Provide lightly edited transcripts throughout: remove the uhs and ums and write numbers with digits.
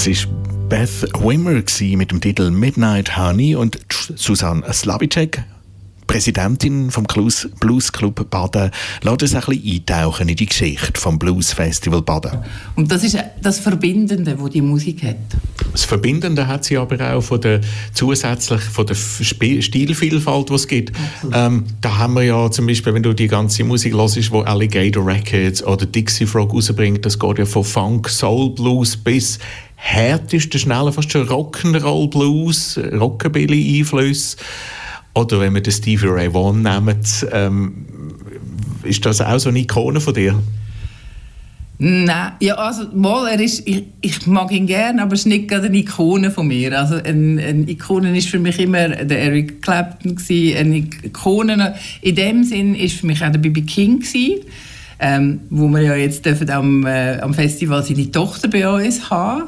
Das ist Beth Wimmer mit dem Titel Midnight Honey und Susanne Slavíček, Präsidentin vom Blues Club Baden, lässt uns ein bisschen eintauchen in die Geschichte vom Blues Festival Baden. Und das ist das Verbindende, das die Musik hat. Das Verbindende hat sie aber auch von der Stilvielfalt, die es gibt. Da haben wir ja zum Beispiel, wenn du die ganze Musik hörst, die Alligator Records oder Dixie Frog rausbringt, das geht ja von Funk, Soul Blues bis härteste, schnelle, fast schon Rock'n'Roll Blues, Rockabilly-Einflüsse. Oder wenn wir den Stevie Ray Vaughan nehmen, ist das auch so eine Ikone von dir? Nein, ja, also mal, ich mag ihn gerne, aber es ist nicht gerade eine Ikone von mir. Also eine Ikone war für mich immer der Eric Clapton gewesen. Eine Ikone in dem Sinn war für mich auch der B.B. King gewesen, wo wir ja jetzt dürfen am Festival seine Tochter bei uns haben.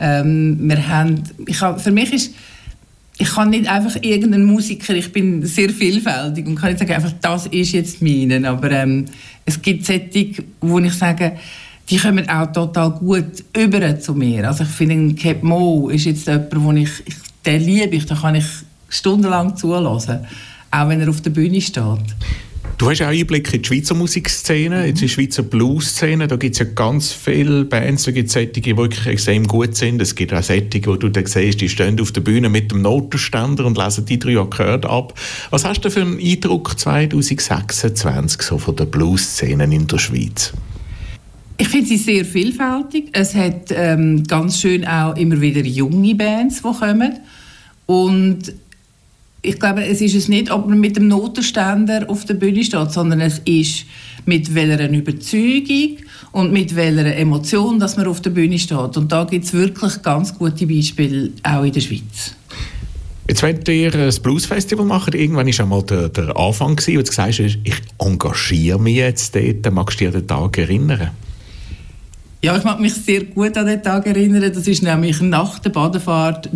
Für mich ist ich kann nicht einfach irgendein Musiker, ich bin sehr vielfältig und kann nicht sagen, einfach das ist jetzt meine. Aber es gibt solche, wo ich sage, die kommen auch total gut über zu mir. Also ich finde, Cap Mo ist jetzt jemand, den liebe ich, da kann ich stundenlang zuhören, auch wenn er auf der Bühne steht. Du hast auch Einblick in die Schweizer Musikszene, in die Schweizer Blues-Szene. Da gibt es ja ganz viele Bands, da gibt es solche, die wirklich extrem gut sind. Es gibt auch solche, wo du dann siehst, die stehen auf der Bühne mit dem Notenständer und lesen die 3 Akkorde ab. Was hast du für einen Eindruck 2026 so von der Blues-Szene in der Schweiz? Ich finde sie sehr vielfältig. Es hat ganz schön auch immer wieder junge Bands, die kommen. Und ich glaube, es ist es nicht, ob man mit dem Notenständer auf der Bühne steht, sondern es ist mit welcher Überzeugung und mit welcher Emotion, dass man auf der Bühne steht. Und da gibt es wirklich ganz gute Beispiele, auch in der Schweiz. Jetzt, wenn ihr ein Blues-Festival macht, irgendwann war schon mal der Anfang, wo du gesagt hast, ich engagiere mich jetzt dort. Magst du dich an den Tag erinnern? Ja, ich mag mich sehr gut an den Tag erinnern. Das war nämlich nach der Badefahrt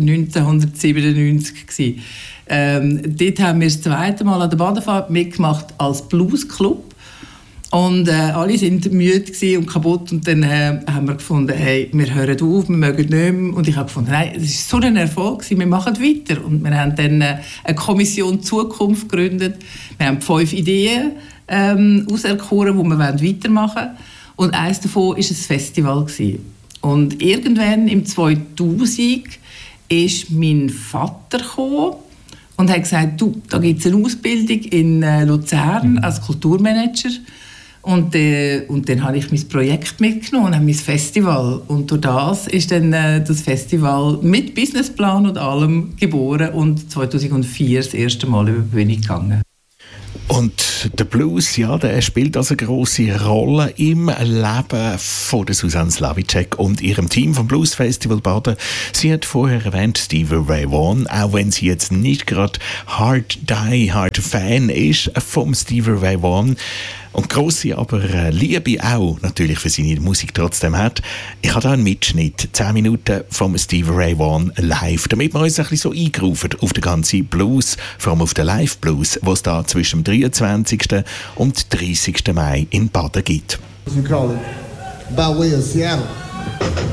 1997. Dort haben wir das zweite Mal an der Badefahrt mitgemacht als Blues-Club. Und alle waren müde und kaputt. Und dann haben wir gefunden, hey, wir hören auf, wir mögen nicht mehr. Und ich habe gefunden, nein, es war so ein Erfolg, wir machen weiter. Und wir haben dann eine Kommission Zukunft gegründet. Wir haben 5 Ideen auserkoren, die wir weitermachen wollen. Und eines davon war ein Festival. Und irgendwann im 2000 ist mein Vater gekommen und hat gesagt, du, da gibt es eine Ausbildung in Luzern als Kulturmanager. Und dann habe ich mein Projekt mitgenommen und habe mein Festival. Und durch das ist dann das Festival mit Businessplan und allem geboren und 2004 das erste Mal über die Bühne gegangen. Und der Blues, ja, der spielt also eine grosse Rolle im Leben von der Susanne Slavíček und ihrem Team vom Blues Festival Baden. Sie hat vorher erwähnt, Stevie Ray Vaughan, auch wenn sie jetzt nicht gerade Hard Fan ist vom Stevie Ray Vaughan. Und grosse aber Liebe auch natürlich für seine Musik trotzdem hat. Ich habe da einen Mitschnitt, 10 Minuten vom Stevie Ray Vaughan live, damit wir uns ein bisschen so eingerufen auf den ganzen Blues, vor allem auf den Live-Blues, was es da zwischen dem 23. und 30. Mai in Baden gibt. We call it by way of Seattle.